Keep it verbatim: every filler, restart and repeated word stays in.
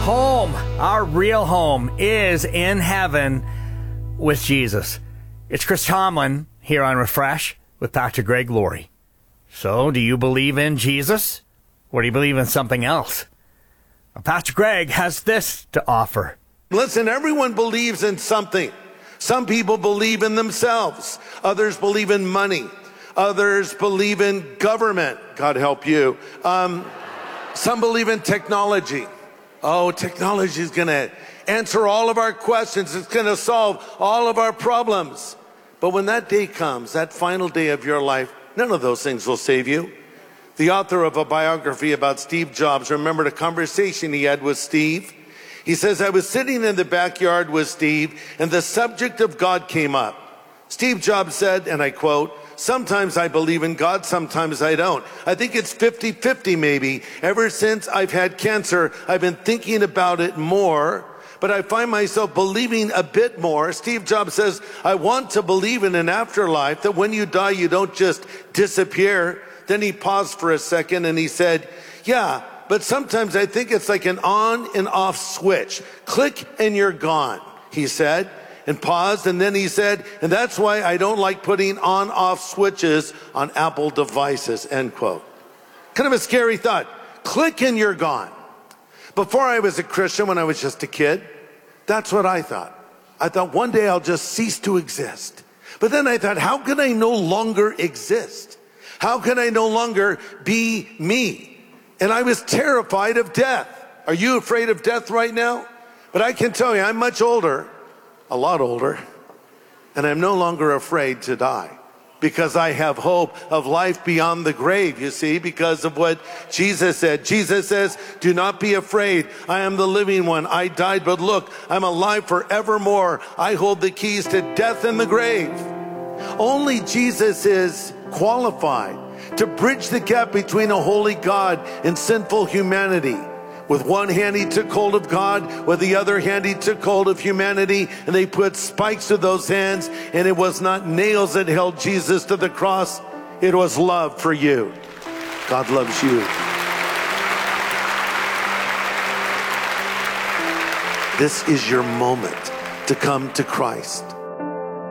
Home, our real home, is in heaven with Jesus. It's Chris Tomlin here on Refresh with Pastor Greg Laurie. So, do you believe in Jesus, or do you believe in something else? Well, Pastor Greg has this to offer. Listen, everyone believes in something. Some people believe in themselves. Others believe in money. Others believe in government. God help you. Um, some believe in technology. Oh, technology is going to answer all of our questions. It's going to solve all of our problems. But when that day comes, that final day of your life, none of those things will save you. The author of a biography about Steve Jobs remembered a conversation he had with Steve. He says, I was sitting in the backyard with Steve, and the subject of God came up. Steve Jobs said, and I quote, sometimes I believe in God, sometimes I don't. I think it's fifty fifty maybe. Ever since I've had cancer, I've been thinking about it more, but I find myself believing a bit more. Steve Jobs says, I want to believe in an afterlife, that when you die, you don't just disappear. Then he paused for a second and he said, yeah, but sometimes I think it's like an on and off switch. Click and you're gone, he said, and paused. And then he said, and that's why I don't like putting on off switches on Apple devices, end quote. Kind of a scary thought. Click and you're gone. Before I was a Christian, when I was just a kid, that's what I thought. I thought one day I'll just cease to exist. But then I thought, how can I no longer exist? How can I no longer be me? And I was terrified of death. Are you afraid of death right now? But I can tell you, I'm much older, a lot older, and I'm no longer afraid to die because I have hope of life beyond the grave, you see, because of what Jesus said. Jesus says, do not be afraid. I am the living one. I died, but look, I'm alive forevermore. I hold the keys to death and the grave. Only Jesus is qualified to bridge the gap between a holy God and sinful humanity. With one hand he took hold of God, with the other hand he took hold of humanity, and they put spikes to those hands, and it was not nails that held Jesus to the cross, it was love for you. God loves you. This is your moment to come to Christ.